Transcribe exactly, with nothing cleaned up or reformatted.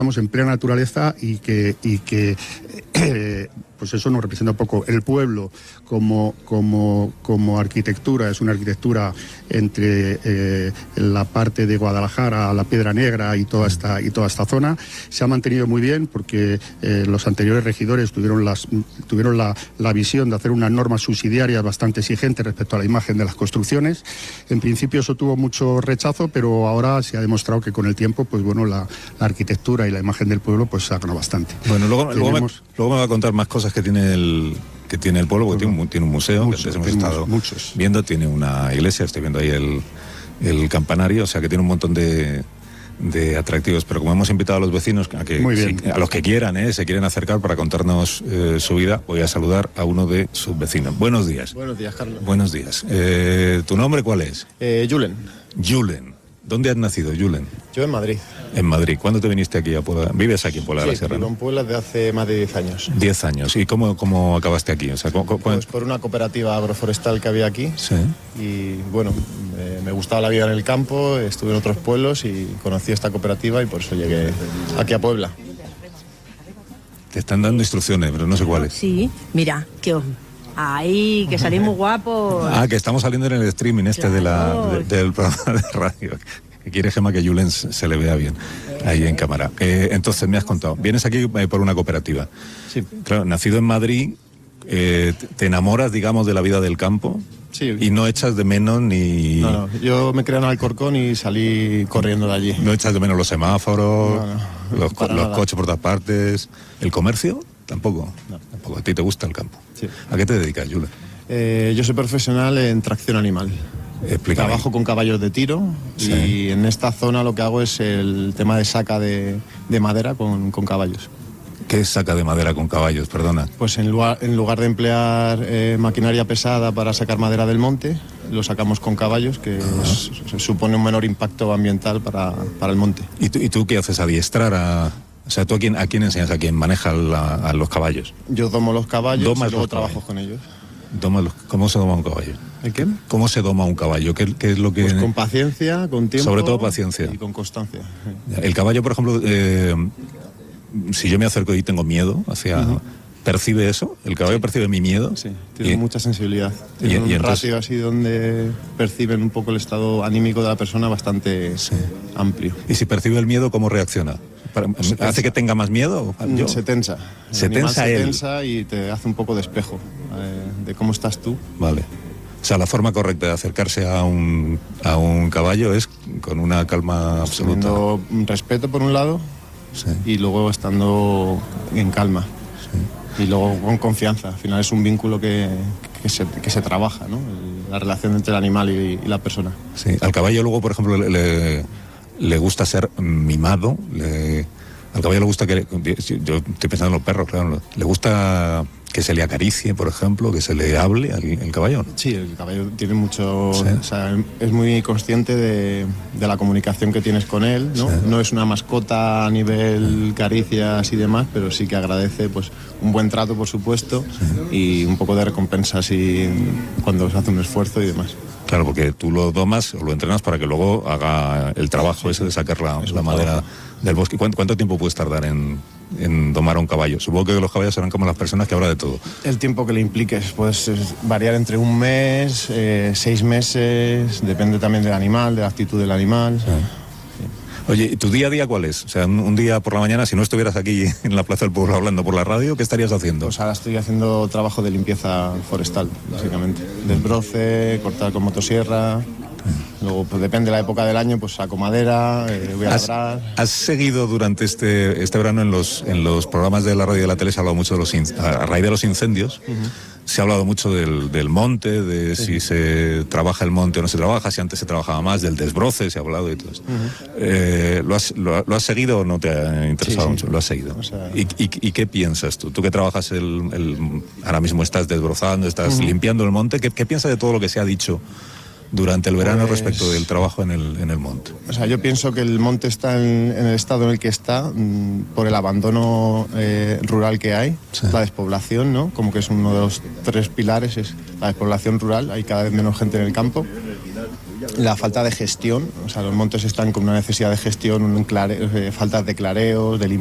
estamos en plena naturaleza y que, y que eh, pues eso nos representa un poco el pueblo como, como, como arquitectura. Es una arquitectura entre eh, la parte de Guadalajara, la Piedra Negra y toda esta, y toda esta zona. Se ha mantenido muy bien porque eh, los anteriores regidores tuvieron, las, tuvieron la, la visión de hacer unas normas subsidiarias bastante exigentes respecto a la imagen de las construcciones. En principio eso tuvo mucho rechazo, pero ahora se ha demostrado que con el tiempo, pues bueno, la, la arquitectura y la imagen del pueblo pues se ha ganado bastante. Bueno, luego, Tenemos... luego, me, luego me va a contar más cosas que tiene el que tiene el pueblo, porque tiene un, tiene un museo, muchos, que antes hemos estado muchos. viendo, tiene una iglesia, estoy viendo ahí el, el campanario, o sea que tiene un montón de, de atractivos, pero como hemos invitado a los vecinos, a, que, si, a los que quieran, eh, se quieren acercar para contarnos eh, su vida, voy a saludar a uno de sus vecinos. Buenos días. Buenos días, Carlos. Buenos días. Eh, ¿Tu nombre cuál es? Eh, Julen. Julen. ¿Dónde has nacido, Julen? Yo en Madrid. En Madrid. ¿Cuándo te viniste aquí a Puebla? ¿Vives aquí en Puebla de la Sí, Sierra? vivo en Puebla desde hace más de diez años. Diez años. ¿Y cómo, cómo acabaste aquí? O sea, ¿cómo, cómo... Pues por una cooperativa agroforestal que había aquí. Sí. Y bueno, me, me gustaba la vida en el campo, estuve en otros pueblos y conocí esta cooperativa y por eso llegué aquí a Puebla. Te están dando instrucciones, pero no sé cuáles. Sí, mira, que os... Ahí, que salimos guapos. Ah, que estamos saliendo en el streaming este claro. de la, de, del programa de radio. Que quiere Gemma que Julen se le vea bien ahí en cámara. Eh, entonces, me has contado, vienes aquí eh, por una cooperativa. Sí. Claro, nacido en Madrid, eh, te enamoras, digamos, de la vida del campo. Sí. Y no echas de menos ni... No, no, yo me creé en Alcorcón y salí corriendo de allí. No echas de menos los semáforos, no, no, los, co los coches por todas partes. ¿El comercio? Tampoco. No. Tampoco. ¿A ti te gusta el campo? Sí. ¿A qué te dedicas, Julen? Eh, yo soy profesional en tracción animal. Explícame. Trabajo con caballos de tiro sí. y en esta zona lo que hago es el tema de saca de, de madera con, con caballos. ¿Qué es saca de madera con caballos? Perdona. Pues en lugar, en lugar de emplear eh, maquinaria pesada para sacar madera del monte, lo sacamos con caballos, que es, supone un menor impacto ambiental para, para el monte. ¿Y tú, ¿Y tú qué haces? ¿Adiestrar a...? O sea, ¿tú a quién, a quién enseñas? ¿A quién maneja la, a los caballos? Yo domo los caballos Domas y luego los trabajo caballos. con ellos. Doma los, ¿Cómo se doma un caballo? ¿El qué? ¿Cómo se doma un caballo? ¿Qué, qué es lo que...? Pues con paciencia, con tiempo... Sobre todo paciencia. Y con constancia. El caballo, por ejemplo, eh, si yo me acerco y tengo miedo hacia... Uh-huh. ¿Percibe eso? ¿El caballo sí. percibe mi miedo? Sí, tiene y, mucha sensibilidad. Tiene y, un y entonces... ratio así donde perciben un poco el estado anímico de la persona bastante sí. amplio. ¿Y si percibe el miedo, cómo reacciona? ¿Hace tensa. que tenga más miedo? ¿Yo? Se tensa. El se tensa se él. tensa y te hace un poco de espejo eh, de cómo estás tú. Vale. O sea, la forma correcta de acercarse a un, a un caballo es con una calma absoluta. Teniendo respeto por un lado sí. y luego estando en calma. Sí. Y luego con confianza. Al final es un vínculo que, que, se, que se trabaja, ¿no? La relación entre el animal y, y la persona. Sí. Al caballo luego, por ejemplo, le, le, le gusta ser mimado. Le, al caballo le gusta que... Yo estoy pensando en los perros, claro. Le gusta... que se le acaricie, por ejemplo, que se le hable al el caballo, ¿no? Sí, el caballo tiene mucho... Sí. O sea, es muy consciente de, de la comunicación que tienes con él, ¿no? Sí. No es una mascota a nivel caricias y demás, pero sí que agradece pues un buen trato, por supuesto, sí. y un poco de recompensa así cuando se hace un esfuerzo y demás. Claro, porque tú lo domas o lo entrenas para que luego haga el trabajo sí, ese de sacar la, la madera trabajo. del bosque. ¿Cuánto, ¿Cuánto tiempo puedes tardar en, en domar a un caballo? Supongo que los caballos serán como las personas que habrá de todo. El tiempo que le impliques, puedes variar entre un mes, eh, seis meses, depende también del animal, de la actitud del animal. Sí. Oye, ¿y tu día a día cuál es? O sea, un, un día por la mañana, si no estuvieras aquí en la Plaza del Pueblo hablando por la radio, ¿qué estarías haciendo? Pues ahora estoy haciendo trabajo de limpieza forestal, básicamente. Desbroce, cortar con motosierra. Luego, pues depende de la época del año, pues saco madera, eh, voy a ¿Has, labrar. ¿Has seguido durante este, este verano en los, en los programas de la radio y de la tele? Se ha hablado mucho de los, a raíz de los incendios. Uh-huh. Se ha hablado mucho del, del monte, de sí. si se trabaja el monte o no se trabaja, si antes se trabajaba más, del desbroce, se ha hablado y todo esto. Uh-huh. eh, ¿lo, has, lo, ¿Lo has seguido o no te ha interesado sí, sí. mucho? Lo has seguido. O sea... ¿Y, y, ¿Y qué piensas tú? Tú que trabajas, el, el, ahora mismo estás desbrozando, estás uh-huh. limpiando el monte, ¿qué, qué piensas de todo lo que se ha dicho durante el verano pues, respecto del trabajo en el, en el monte? O sea, yo pienso que el monte está en, en el estado en el que está mmm, por el abandono eh, rural que hay, sí. la despoblación, ¿no? Como que es uno de los tres pilares, es la despoblación rural, hay cada vez menos gente en el campo la falta de gestión, o sea, los montes están con una necesidad de gestión, un clare, eh, falta de clareos, de limpieza.